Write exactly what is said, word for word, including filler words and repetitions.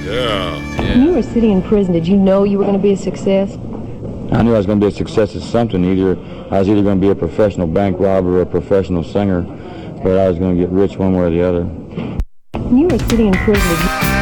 Yeah. When you were sitting in prison, did you know you were going to be a success? I knew I was going to be a success at something. Either I was either going to be a professional bank robber or a professional singer, but I was going to get rich one way or the other. When you were sitting in prison, did you...